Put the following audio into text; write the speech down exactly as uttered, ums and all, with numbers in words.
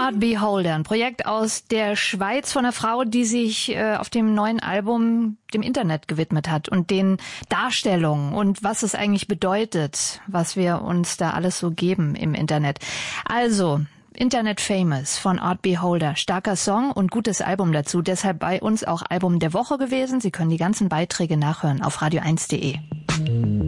Art Beholder, ein Projekt aus der Schweiz von einer Frau, die sich äh, auf dem neuen Album dem Internet gewidmet hat und den Darstellungen und was es eigentlich bedeutet, was wir uns da alles so geben im Internet. Also, Internet Famous von Art Beholder. Starker Song und gutes Album dazu. Deshalb bei uns auch Album der Woche gewesen. Sie können die ganzen Beiträge nachhören auf radio eins punkt de.